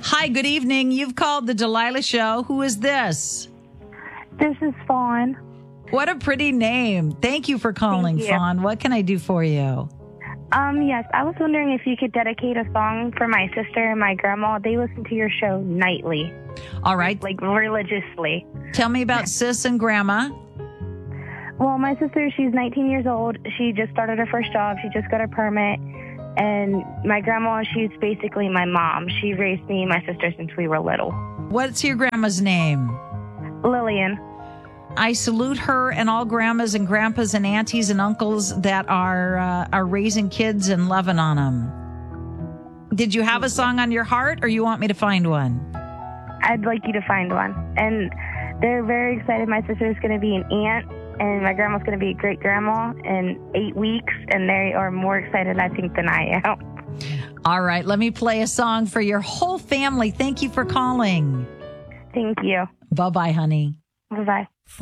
Hi, good evening. You've called the Delilah Show. Who is this? This is Fawn. What a pretty name. Thank you for calling, Thank you. Fawn. What can I do for you? Yes, I was wondering if you could dedicate a song for my sister and my grandma. They listen to your show nightly, All right. like religiously. Tell me about Sis and Grandma. Well, my sister, she's 19 years old. She just started her first job. She just got her permit. And my grandma, she's basically my mom. She raised me and my sister since we were little. What's your grandma's name? Lillian. I salute her and all grandmas and grandpas and aunties and uncles that are raising kids and loving on them. Did you have a song on your heart, or you want me to find one? I'd like you to find one. And they're very excited. My sister's going to be an aunt, and my grandma's going to be a great-grandma in 8 weeks, and they are more excited, I think, than I am. All right, let me play a song for your whole family. Thank you for calling. Thank you. Bye-bye, honey. Bye-bye.